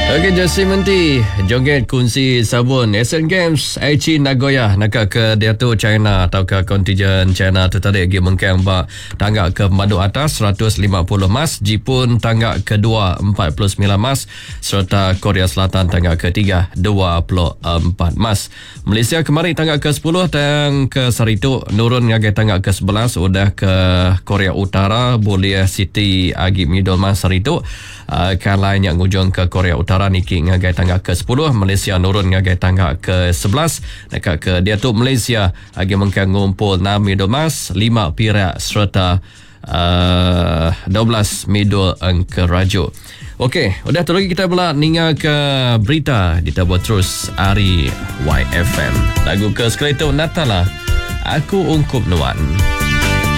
Okey, Jesse Menti joget kunci sabun Asian Games Aichi Nagoya nakak ke dia tu China atau ke kontijen China tertarik pergi mengkang bak tanggap ke pemadu atas 150 emas, Jepun tanggap kedua 49 emas serta Korea Selatan tanggap ketiga 24 emas. Malaysia kemari tanggap ke 10 dan ke Saritu nurun ngagai tanggap ke 11 udah ke Korea Utara boleh Siti agi middle emas Saritu kan lain yang ngujung ke Korea Utara Niki ngagai tangga ke 10, Malaysia nurun ngagai tangga ke 11 dekat ke dia tu Malaysia agi mengkang ngumpul 6 middle emas, 5 perak serta 12 middle angka rajuk. Okey, udah tu lagi kita pula ninga ke berita kita buat terus Ari YFM. Lagu ke sekali tu Natala Aku Ungkup Nuan.